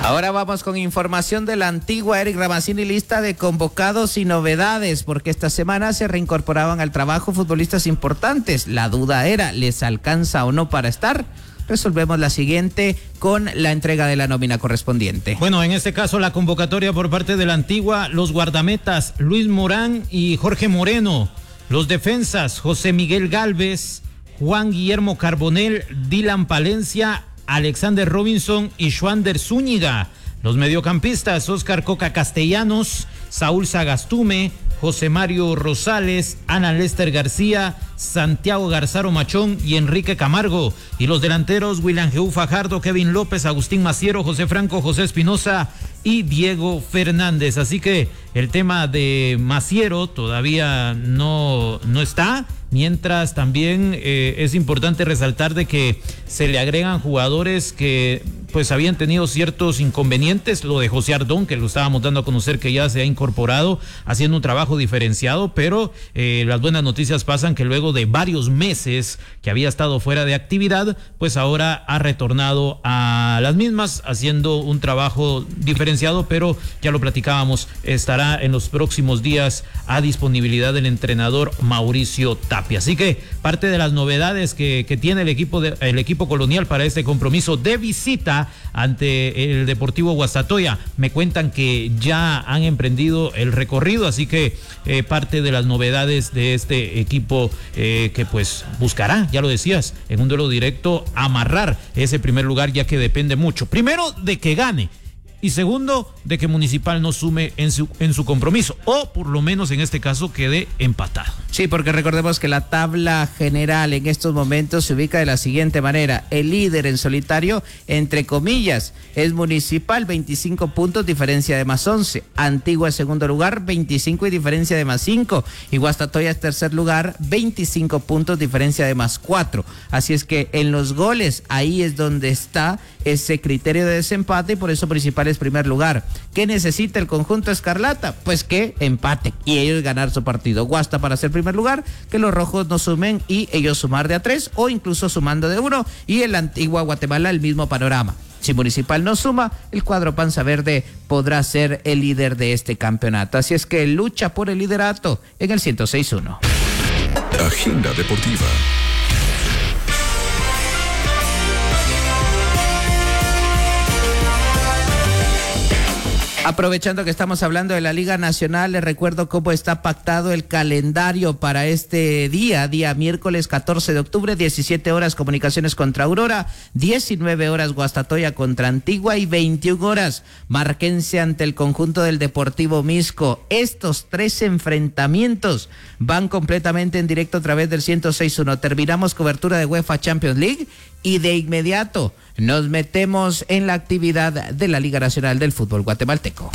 Ahora vamos con información de la Antigua. Eric Ramazzini, lista de convocados y novedades, porque esta semana se reincorporaban al trabajo futbolistas importantes. La duda era, ¿les alcanza o no para estar? Resolvemos la siguiente con la entrega de la nómina correspondiente. Bueno, en este caso la convocatoria por parte de la Antigua, los guardametas Luis Morán y Jorge Moreno, los defensas José Miguel Galvez, Juan Guillermo Carbonell, Dylan Palencia, Alexander Robinson y Schwander Zúñiga. Los mediocampistas Oscar Coca Castellanos, Saúl Sagastume, José Mario Rosales, Ana Lester García, Santiago Garzaro Machón y Enrique Camargo. Y los delanteros William Jeú Fajardo, Kevin López, Agustín Maciero, José Franco, José Espinosa y Diego Fernández. Así que el tema de Maciero todavía no está. Mientras también es importante resaltar de que se le agregan jugadores que pues habían tenido ciertos inconvenientes. Lo de José Ardón, que lo estábamos dando a conocer, que ya se ha incorporado haciendo un trabajo diferenciado, pero las buenas noticias pasan que luego de varios meses que había estado fuera de actividad, pues ahora ha retornado a las mismas haciendo un trabajo diferenciado, pero ya lo platicábamos, estará en los próximos días a disponibilidad del entrenador Mauricio Tapia. Así que parte de las novedades que tiene el equipo colonial para este compromiso de visita ante el Deportivo Guastatoya. Me cuentan que ya han emprendido el recorrido, así que parte de las novedades de este equipo que pues buscará, ya lo decías, en un duelo directo amarrar ese primer lugar, ya que depende mucho, primero de que gane y segundo de que Municipal no sume en su compromiso, o por lo menos en este caso quede empatado. Sí, porque recordemos que la tabla general en estos momentos se ubica de la siguiente manera: el líder en solitario, entre comillas, es Municipal, 25 puntos, diferencia de más 11. Antigua segundo lugar, 25 y diferencia de más 5. Y Guastatoya es tercer lugar, 25 puntos, diferencia de más 4. Así es que en los goles, ahí es donde está ese criterio de desempate, y por eso Municipal es primer lugar. ¿Qué necesita el conjunto escarlata? Pues que empate y ellos ganar su partido. Guasta para ser primer lugar, que los rojos no sumen y ellos sumar de a 3 o incluso sumando de 1, y el Antigua Guatemala el mismo panorama. Si Municipal no suma, el cuadro Panza Verde podrá ser el líder de este campeonato. Así es que lucha por el liderato en el 106.1. Agenda deportiva. Aprovechando que estamos hablando de la Liga Nacional, les recuerdo cómo está pactado el calendario para este día miércoles 14 de octubre, 17 horas Comunicaciones contra Aurora, 19 horas Guastatoya contra Antigua y 21 horas Marquense ante el conjunto del Deportivo Misco. Estos 3 enfrentamientos van completamente en directo a través del 106.1. Terminamos cobertura de UEFA Champions League y de inmediato nos metemos en la actividad de la Liga Nacional del Fútbol Guatemalteco.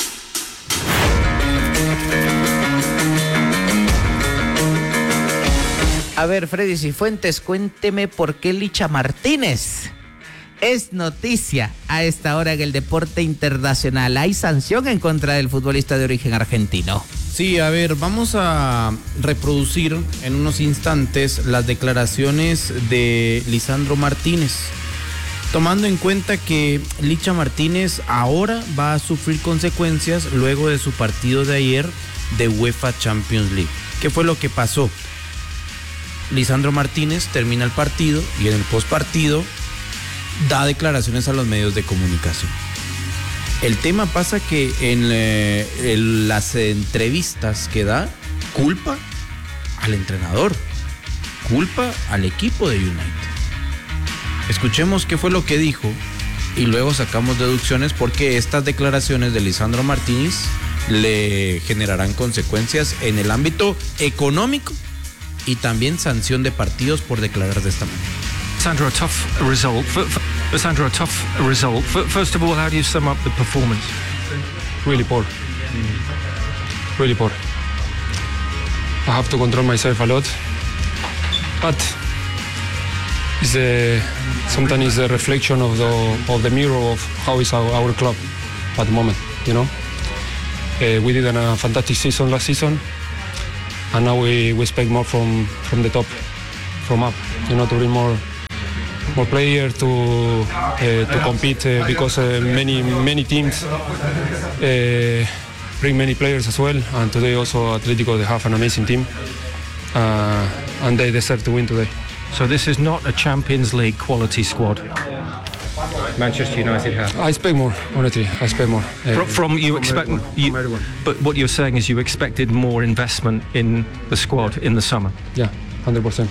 A ver, Freddy Cifuentes, cuénteme por qué Licha Martínez es noticia a esta hora en el deporte internacional. ¿Hay sanción en contra del futbolista de origen argentino? Sí, a ver, vamos a reproducir en unos instantes las declaraciones de Lisandro Martínez, tomando en cuenta que Licha Martínez ahora va a sufrir consecuencias luego de su partido de ayer de UEFA Champions League. ¿Qué fue lo que pasó? Lisandro Martínez termina el partido y en el postpartido da declaraciones a los medios de comunicación. El tema pasa que en las entrevistas que da, culpa al entrenador, culpa al equipo de United. Escuchemos qué fue lo que dijo y luego sacamos deducciones, porque estas declaraciones de Lisandro Martínez le generarán consecuencias en el ámbito económico y también sanción de partidos por declarar de esta manera. Sandro, a tough result. Sandro, a tough result. First of all, how do you sum up the performance? Really poor. Really poor. I have to control myself a lot. But sometimes it's a reflection of the mirror of how is our club at the moment, you know. We did a fantastic season last season, and now we expect more from the top, from up, you know, to bring more more players to compete because many teams bring many players as well, and today also Atletico, they have an amazing team, and they deserve to win today. So this is not a Champions League quality squad. Manchester United have. I expect more, honestly. I expect more. From you expect, but what you're saying is you expected more investment in the squad in the summer. Yeah, 100%.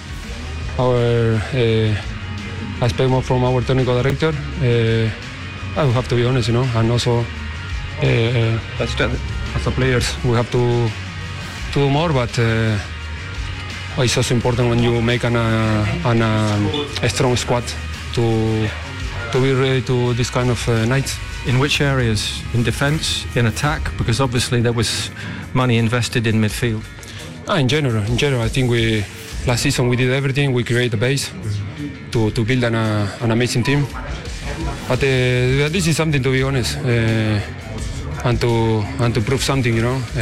I expect more from our technical director. I will have to be honest, and also as the players, we have to do more. But it's also important when you make a strong squad to be ready to this kind of nights. In which areas? In defence, in attack? Because obviously there was money invested in midfield. In general, I think last season we did everything. We created a base to build an amazing team. But this is something to be honest and to prove something,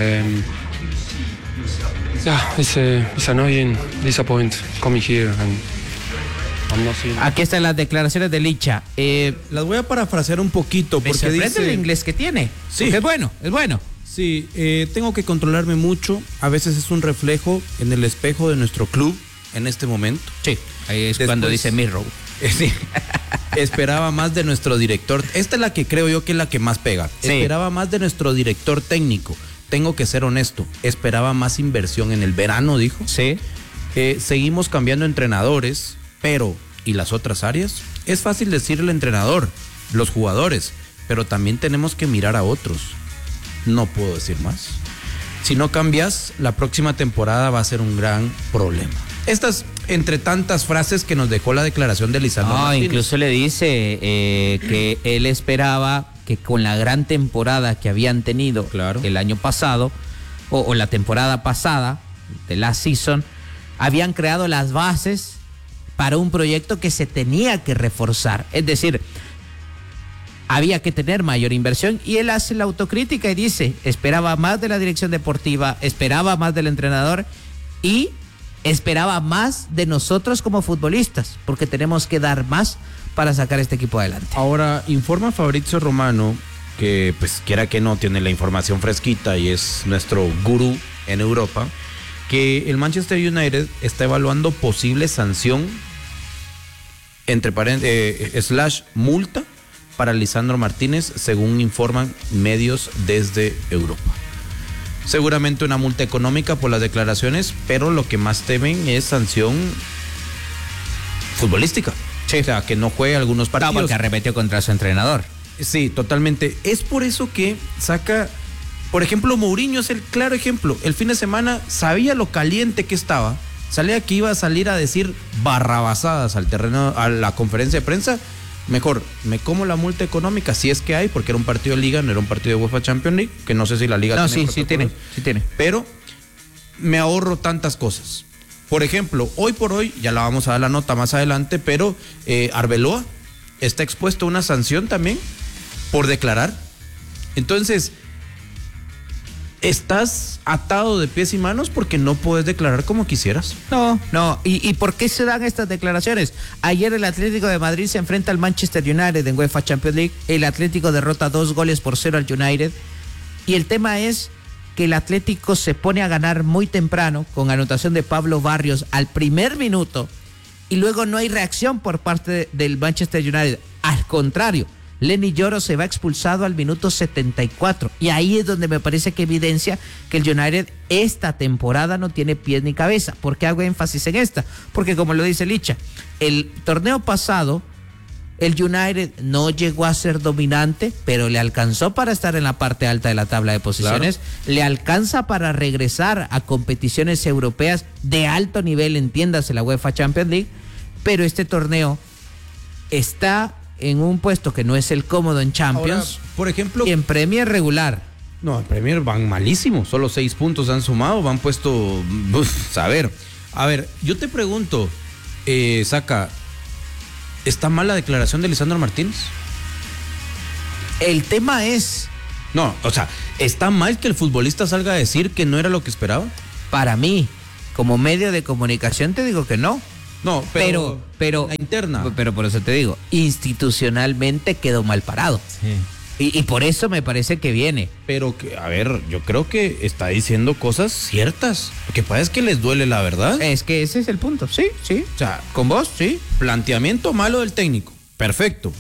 Yeah, it's annoying, disappointing coming here and I'm not seeing. Aquí están las declaraciones de Licha. Las voy a parafrasear un poquito Me porque sorprende dice el inglés que tiene. Sí. Es bueno. Sí, tengo que controlarme mucho. A veces es un reflejo en el espejo de nuestro club en este momento. Sí, ahí es cuando dice Mirror. Sí. Esperaba más de nuestro director. Esta es la que creo yo que es la que más pega. Sí. Esperaba más de nuestro director técnico. Tengo que ser honesto. Esperaba más inversión en el verano, dijo. Sí. Seguimos cambiando entrenadores, pero ¿y las otras áreas? Es fácil decir el entrenador, los jugadores, pero también tenemos que mirar a otros. No puedo decir más. Si no cambias, la próxima temporada va a ser un gran problema. Estas entre tantas frases que nos dejó la declaración de Lisandro Martínez. Incluso le dice que él esperaba que con la gran temporada que habían tenido el año pasado o la temporada pasada de la season, habían creado las bases para un proyecto que se tenía que reforzar. Es decir, había que tener mayor inversión y él hace la autocrítica y dice, esperaba más de la dirección deportiva, esperaba más del entrenador y esperaba más de nosotros como futbolistas, porque tenemos que dar más para sacar este equipo adelante. Ahora, informa Fabrizio Romano, que pues quiera que no tiene la información fresquita y es nuestro gurú en Europa, que el Manchester United está evaluando posible sanción entre / multa para Lisandro Martínez, según informan medios desde Europa. Seguramente una multa económica por las declaraciones, pero lo que más temen es sanción futbolística. Sí. O sea, que no juegue algunos partidos. No, porque arremetió contra su entrenador. Sí, totalmente. Es por eso que saca, por ejemplo, Mourinho es el claro ejemplo. El fin de semana sabía lo caliente que estaba. Sabía que iba a salir a decir barrabasadas al terreno, a la conferencia de prensa. Mejor, me como la multa económica, si es que hay, porque era un partido de Liga, no era un partido de UEFA Champions League, que no sé si la Liga tiene. Sí tiene. Pero me ahorro tantas cosas. Por ejemplo, hoy por hoy, ya la vamos a dar la nota más adelante, pero Arbeloa está expuesto a una sanción también por declarar. Entonces, estás atado de pies y manos porque no puedes declarar como quisieras. No. ¿Y por qué se dan estas declaraciones? Ayer el Atlético de Madrid se enfrenta al Manchester United en UEFA Champions League. El Atlético derrota 2-0 al United. Y el tema es que el Atlético se pone a ganar muy temprano con anotación de Pablo Barrios al primer minuto y luego no hay reacción por parte del Manchester United. Al contrario, Lenny Yoro se va expulsado al minuto 74 y ahí es donde me parece que evidencia que el United esta temporada no tiene pies ni cabeza. ¿Por qué hago énfasis en esta? Porque como lo dice Licha, el torneo pasado el United no llegó a ser dominante, pero le alcanzó para estar en la parte alta de la tabla de posiciones, le alcanza para regresar a competiciones europeas de alto nivel, entiéndase la UEFA Champions League, pero este torneo está en un puesto que no es el cómodo en Champions. Ahora, por ejemplo, y en Premier regular. No, en Premier van malísimos, solo 6 puntos han sumado, van puesto, a ver, yo te pregunto, Saca, ¿está mal la declaración de Lisandro Martínez? El tema es... No, o sea, ¿está mal que el futbolista salga a decir que no era lo que esperaba? Para mí, como medio de comunicación te digo que no. No, pero la interna. Pero por eso te digo, institucionalmente quedó mal parado. Sí. Y por eso me parece que viene. Pero que, a ver, yo creo que está diciendo cosas ciertas. Lo que pasa es que les duele la verdad. Es que ese es el punto. Sí. O sea, con vos, sí. Planteamiento malo del técnico. Perfecto.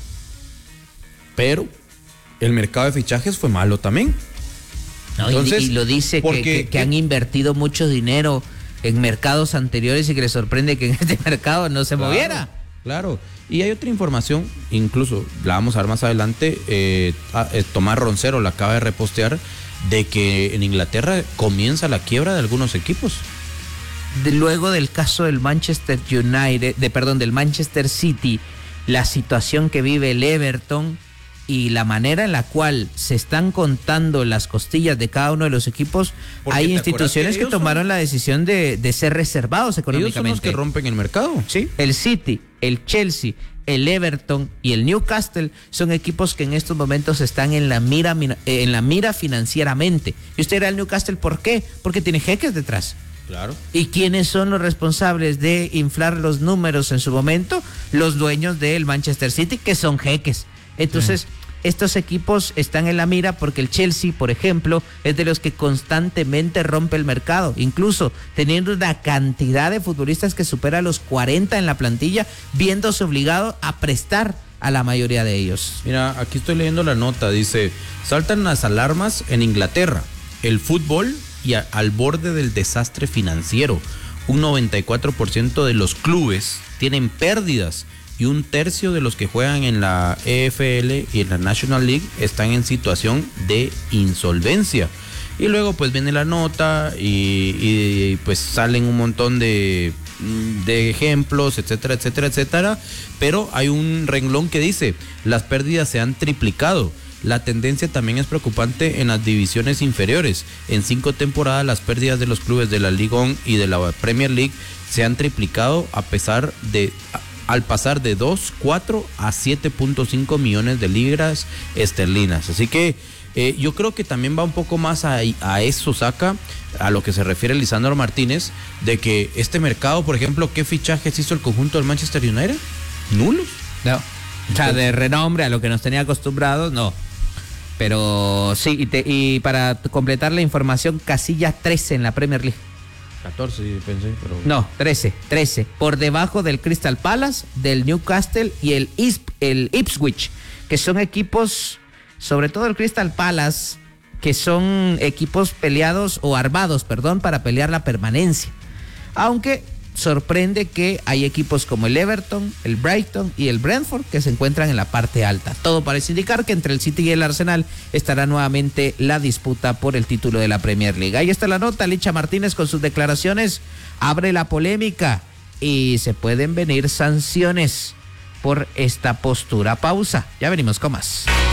Pero el mercado de fichajes fue malo también. No, Entonces, y lo dice porque que han invertido mucho dinero en mercados anteriores y que les sorprende que en este mercado no se moviera. Claro. Y hay otra información, incluso la vamos a ver más adelante, Tomás Roncero la acaba de repostear, de que en Inglaterra comienza la quiebra de algunos equipos. Luego del caso del Manchester del Manchester City, la situación que vive el Everton y la manera en la cual se están contando las costillas de cada uno de los equipos, hay instituciones que tomaron la decisión de ser reservados económicamente. Ellos son los que rompen el mercado. Sí, el City, el Chelsea, el Everton y el Newcastle son equipos que en estos momentos están en la mira financieramente. Y usted era el Newcastle, ¿por qué? Porque tiene jeques detrás. Claro. ¿Y quiénes son los responsables de inflar los números en su momento? Los dueños del Manchester City, que son jeques. Entonces, estos equipos están en la mira porque el Chelsea, por ejemplo, es de los que constantemente rompe el mercado, incluso teniendo una cantidad de futbolistas que supera los 40 en la plantilla, viéndose obligado a prestar a la mayoría de ellos. Mira, aquí estoy leyendo la nota, dice, saltan las alarmas en Inglaterra, el fútbol y al borde del desastre financiero. Un 94% de los clubes tienen pérdidas y un tercio de los que juegan en la EFL y en la National League están en situación de insolvencia. Y luego pues viene la nota y pues salen un montón de ejemplos, etcétera, etcétera, etcétera. Pero hay un renglón que dice, las pérdidas se han triplicado. La tendencia también es preocupante en las divisiones inferiores. En 5 temporadas las pérdidas de los clubes de la Ligue 1 y de la Premier League se han triplicado al pasar de 2.4 a 7.5 millones de libras esterlinas. Así que yo creo que también va un poco más a eso, saca a lo que se refiere Lisandro Martínez, de que este mercado, por ejemplo, ¿qué fichajes hizo el conjunto del Manchester United? Nulos. No. O sea, de renombre a lo que nos tenía acostumbrados, no. Pero sí, y para completar la información, casilla 13 en la Premier League. 14 pensé, pero... No, 13, por debajo del Crystal Palace, del Newcastle y el Ipswich, que son equipos, sobre todo el Crystal Palace, que son equipos peleados o armados, para pelear la permanencia. Aunque sorprende que hay equipos como el Everton, el Brighton y el Brentford que se encuentran en la parte alta. Todo parece indicar que entre el City y el Arsenal estará nuevamente la disputa por el título de la Premier League. Ahí está la nota, Licha Martínez con sus declaraciones abre la polémica y se pueden venir sanciones por esta postura. Pausa, ya venimos con más.